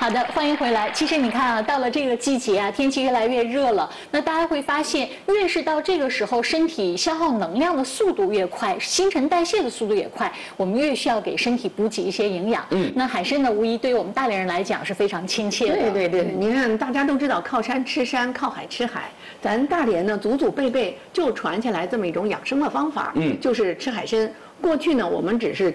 好的，欢迎回来。其实你看啊，到了这个季节啊，天气越来越热了，那大家会发现，越是到这个时候，身体消耗能量的速度越快，新陈代谢的速度也快，我们越需要给身体补给一些营养。那海参呢，无疑对于我们大连人来讲是非常亲切的。 对，你看大家都知道靠山吃山，靠海吃海，咱大连呢祖祖辈辈就传下来这么一种养生的方法，就是吃海参。过去呢，我们只是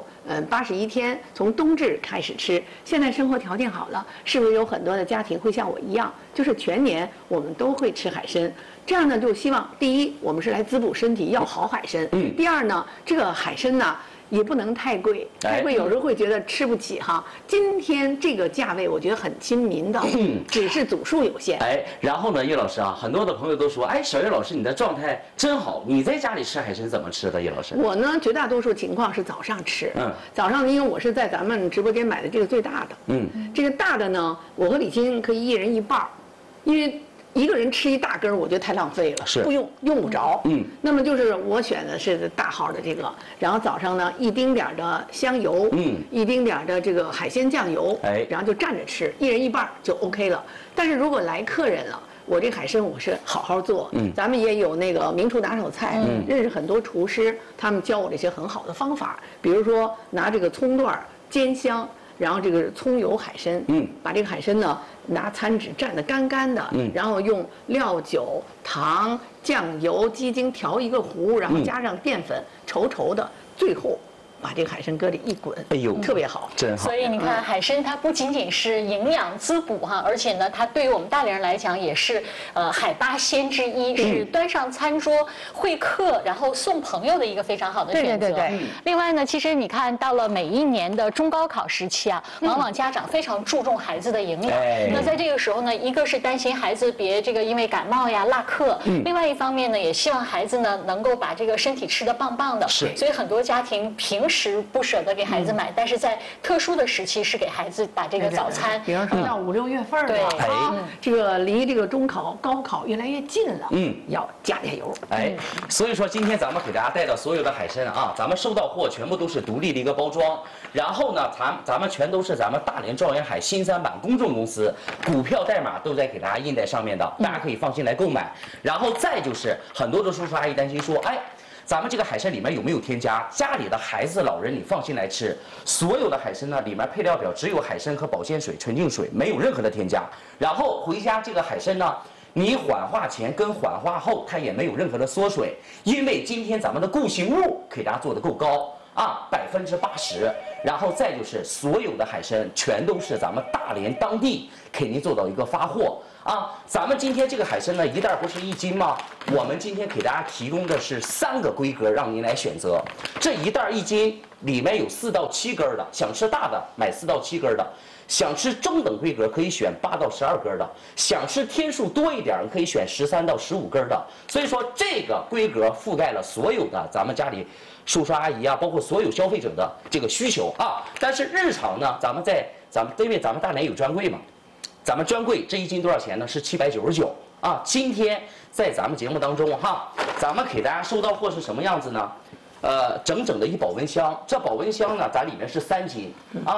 81天，从冬至开始吃。现在生活条件好了，是不是有很多的家庭会像我一样，就是全年我们都会吃海参？这样呢，就希望第一，我们是来滋补身体，要好海参。第二呢，这个海参呢，也不能太贵，太贵有时候会觉得吃不起哈。今天这个价位，我觉得很亲民的，只是组数有限。 然后呢，叶老师啊，很多的朋友都说，小叶老师你的状态真好，你在家里吃海参怎么吃的？叶老师， 我呢，绝大多数情况是早上吃。早上因为我是在咱们直播间买的这个最大的，这个大的呢，我和李欣可以一人一半，因为一个人吃一大根，我觉得太浪费了，用不着。那么就是我选的是大号的这个，然后早上呢一丁点的香油，一丁点的这个海鲜酱油，然后就蘸着吃，一人一半就 OK 了。但是如果来客人了，我这海参我是好好做，咱们也有那个名厨拿手菜，认识很多厨师，他们教我这些很好的方法，比如说拿这个葱段煎香。然后这个葱油海参，把这个海参呢拿餐纸蘸得干干的，然后用料酒、糖、酱油、鸡精调一个糊，然后加上淀粉，稠稠的，最后把这个海参搁里一滚，特别好， 真好。 所以你看，海参它不仅仅是营养滋补哈，而且呢，它对于我们大连人来讲也是海八鲜之一，是端上餐桌会客，然后送朋友的一个非常好的选择。对。另外呢，其实你看到了每一年的中高考时期啊，往往家长非常注重孩子的营养。那在这个时候呢，一个是担心孩子别这个因为感冒呀落课，另外一方面呢，也希望孩子呢能够把这个身体吃得棒棒的。所以很多家庭平时不舍得给孩子买，但是在特殊的时期是给孩子把这个早餐， 比方说到5、6月份了，这个离这个中考、高考越来越近了，要加油。 所以说今天咱们给大家带到所有的海参啊，咱们收到货全部都是独立的一个包装，然后呢，咱们全都是咱们大连兆元海新三板公众公司，股票代码都在给大家印在上面的，大家可以放心来购买。然后再就是很多的叔叔阿姨担心说，咱们这个海参里面有没有添加？家里的孩子、老人，你放心来吃。所有的海参呢，里面配料表只有海参和保鲜水、纯净水，没有任何的添加。然后回家这个海参呢，你缓化前跟缓化后，它也没有任何的缩水，因为今天咱们的固形物给大家做的够高，80%。然后再就是所有的海参全都是咱们大连当地给您做到一个发货。咱们今天这个海参呢，一袋不是1斤吗？我们今天给大家提供的是3个规格，让您来选择。这一袋1斤里面有4到7根的，想吃大的买4到7根的，想吃中等规格可以选8到12根的，想吃天数多一点可以选13到15根的。所以说这个规格覆盖了所有的咱们家里叔叔阿姨包括所有消费者的这个需求但是日常呢，因为咱们大连有专柜嘛。咱们专柜这1斤多少钱呢？是799今天在咱们节目当中咱们给大家收到货是什么样子呢？整整的一保温箱，这保温箱呢，咱里面是3斤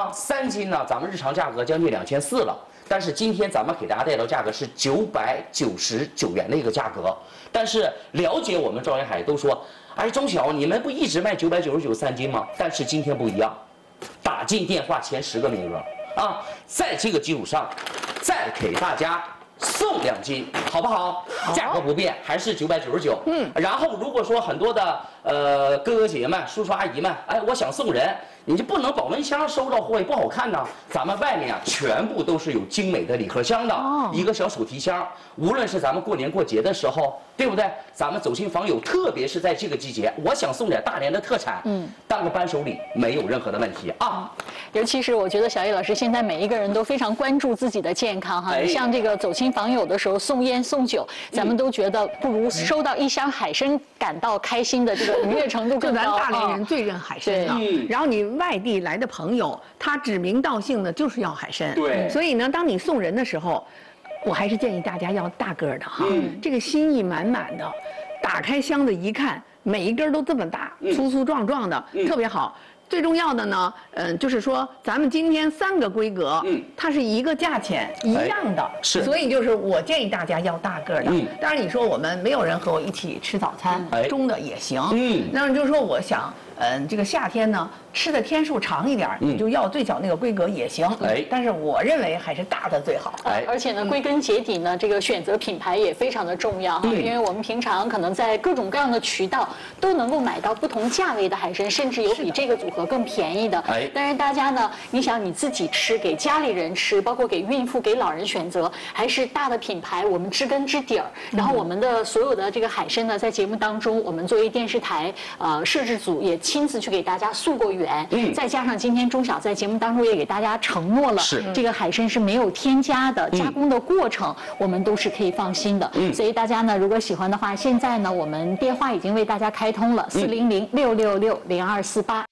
3斤呢，咱们日常价格将近2400了，但是今天咱们给大家带到价格是999元的一个价格。但是了解我们兆元海都说，钟晓你们不一直卖999 3斤吗？但是今天不一样，打进电话前10个名额在这个基础上再给大家送2斤，好不好？价格不变，还是999。然后如果说很多的哥哥姐姐们、叔叔阿姨们，我想送人，你就不能保温箱收到货也不好看呢。咱们外面全部都是有精美的礼盒箱的，一个小手提箱。无论是咱们过年过节的时候，对不对？咱们走亲访友，特别是在这个季节，我想送点大连的特产，当个伴手礼没有任何的问题尤其是我觉得小叶老师现在每一个人都非常关注自己的健康你像这个走亲访友的时候送烟送酒，咱们都觉得不如收到1箱海参感到开心的这个愉悦程度更高。 就咱大连人最认海参了。然后你外地来的朋友，他指名道姓的就是要海参。所以呢，当你送人的时候，我还是建议大家要大个的这个心意满满的。打开箱子一看，每一根都这么大，粗粗壮壮的，特别好。 最重要的呢，就是说咱们今天3个规格，它是一个价钱一样的， 是， 所以就是我建议大家要大个的。当然你说我们没有人和我一起吃早餐，中的也行。那么就是说我想。这个夏天呢，吃的天数长一点，你就要最小那个规格也行。但是我认为还是大的最好。 而且呢，归根结底呢，这个选择品牌也非常的重要，因为我们平常可能在各种各样的渠道都能够买到不同价位的海参，甚至有比这个组合更便宜的。但是大家呢，你想你自己吃，给家里人吃，包括给孕妇、给老人选择，还是大的品牌，我们知根知底儿。然后我们的所有的这个海参呢，在节目当中，我们作为电视台摄制组也亲自去给大家溯过源，再加上今天钟晓在节目当中也给大家承诺了，这个海参是没有添加的，加工的过程我们都是可以放心的。所以大家呢，如果喜欢的话，现在呢我们电话已经为大家开通了400-666-0248。